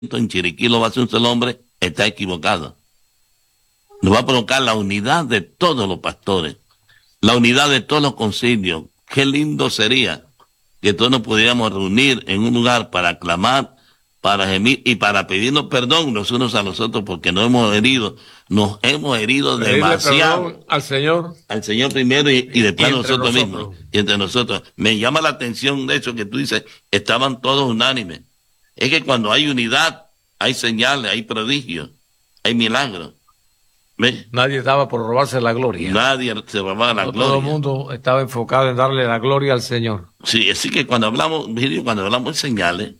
en Chiriquí lo va a hacer un solo hombre, está equivocado. Nos va a provocar la unidad de todos los pastores, la unidad de todos los concilios. Qué lindo sería que todos nos pudiéramos reunir en un lugar para clamar, para gemir y para pedirnos perdón los unos a los otros porque nos hemos herido demasiado al Señor primero y después a nosotros mismos y entre nosotros. Me llama la atención de eso que tú dices, estaban todos unánimes. Es que cuando hay unidad, hay señales, hay prodigios, hay milagros. ¿Ves? Nadie estaba por robarse la gloria. Nadie se robaba la gloria. Todo el mundo estaba enfocado en darle la gloria al Señor. Sí, así que cuando hablamos de señales,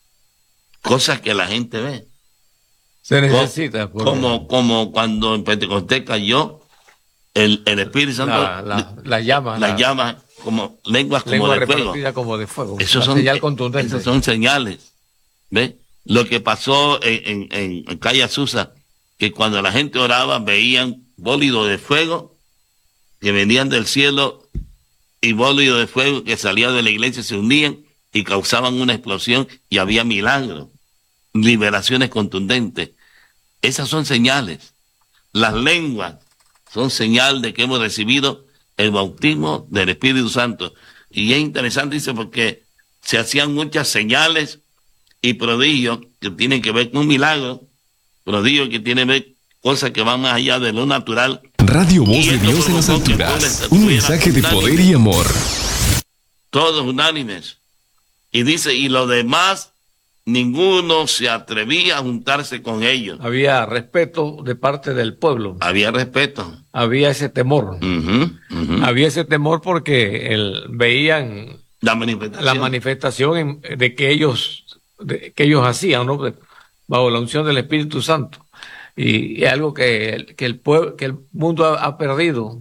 cosas que la gente ve. Se necesita. Como cuando en Pentecostés cayó el Espíritu Santo. La llama. Como lenguas como de fuego. Como de fuego. Eso son señal contundente. Esas son señales. ¿Ves? Lo que pasó en Calle Azusa, que cuando la gente oraba veían bólidos de fuego que venían del cielo y bólidos de fuego que salían de la iglesia, se unían y causaban una explosión y había milagros, liberaciones contundentes. Esas son señales. Las lenguas son señal de que hemos recibido el bautismo del Espíritu Santo. Y es interesante, dice, porque se hacían muchas señales y prodigios que tienen que ver con milagros, prodigios que tienen que ver cosas que van más allá de lo natural. Radio Voz de Dios en las alturas, un mensaje de poder y amor. Todos unánimes. Y dice, y los demás, ninguno se atrevía a juntarse con ellos. Había respeto de parte del pueblo. Había respeto. Había ese temor. Había ese temor porque veían la manifestación de que ellos hacían, ¿no? Bajo la unción del Espíritu Santo. Y es algo que el mundo ha perdido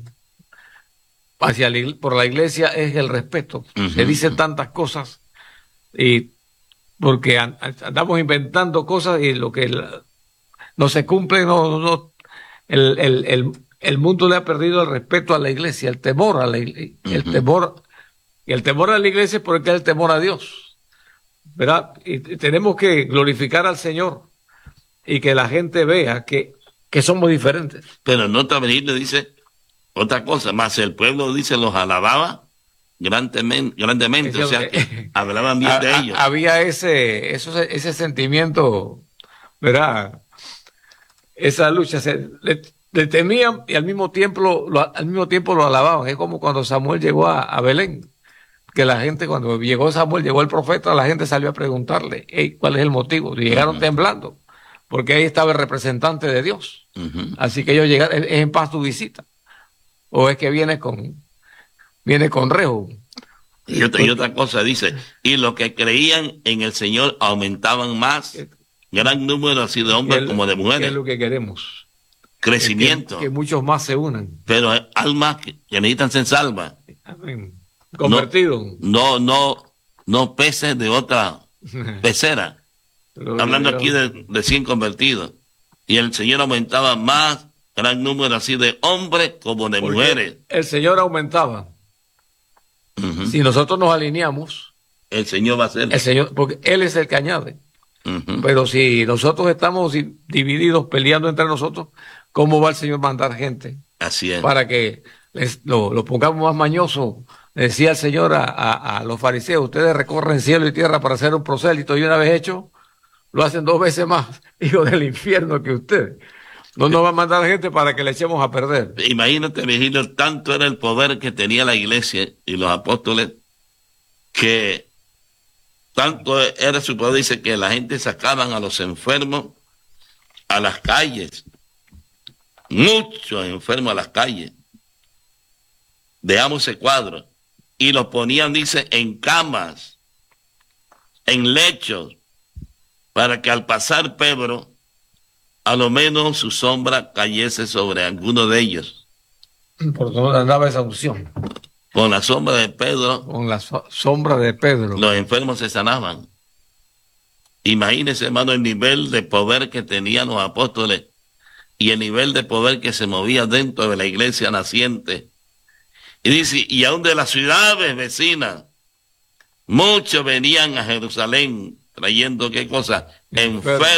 por la iglesia, es el respeto. Se dicen tantas cosas y porque andamos inventando cosas y lo que no se cumple, el mundo le ha perdido el respeto a la iglesia, el temor a la iglesia, el temor a la iglesia porque es el temor a Dios, ¿verdad? Y tenemos que glorificar al Señor y que la gente vea que somos diferentes. Pero no también le dice otra cosa, más el pueblo dice los alababa grandemente, o sea que hablaban bien de ellos. Había ese sentimiento, ¿verdad? Esa lucha, le temían y al mismo tiempo lo alababan. Es como cuando Samuel llegó a Belén, que la gente, cuando llegó Samuel, llegó el profeta, la gente salió a preguntarle, hey, ¿cuál es el motivo? Y llegaron temblando, porque ahí estaba el representante de Dios. Así que ellos llegaron, ¿es en paz tu visita? ¿O es que viene con rejo? Y otra cosa dice, y los que creían en el Señor aumentaban más, gran número así de hombres como de mujeres. Es lo que queremos. Crecimiento. Que muchos más se unan. Pero hay almas que necesitan ser salvas. Convertidos. No peces de otra pecera. Hablando aquí de 100 convertidos. Y el Señor aumentaba más, gran número así de hombres como de mujeres. El Señor aumentaba. Si nosotros nos alineamos, el Señor va a ser. El Señor, porque Él es el que añade. Pero si nosotros estamos divididos, peleando entre nosotros, ¿cómo va el Señor a mandar gente? Así es. Para que lo pongamos más mañoso. Decía el Señor a los fariseos, ustedes recorren cielo y tierra para hacer un prosélito y una vez hecho, lo hacen 2 veces más, hijo del infierno, que ustedes. No nos va a mandar gente para que le echemos a perder. Imagínate, Virgilio, tanto era el poder que tenía la iglesia y los apóstoles, que tanto era su poder, dice que la gente sacaban a los enfermos a las calles. Muchos enfermos a las calles. Veamos ese cuadro. Y los ponían, dice, en camas, en lechos, para que al pasar Pedro, a lo menos su sombra cayese sobre alguno de ellos. ¿Por dónde andaba esa unción? Con la sombra de Pedro. Con la sombra de Pedro. Los enfermos se sanaban. Imagínense, hermano, el nivel de poder que tenían los apóstoles y el nivel de poder que se movía dentro de la iglesia naciente. Y dice, y aún de las ciudades vecinas, muchos venían a Jerusalén trayendo qué cosa, Enfermo. enfermos.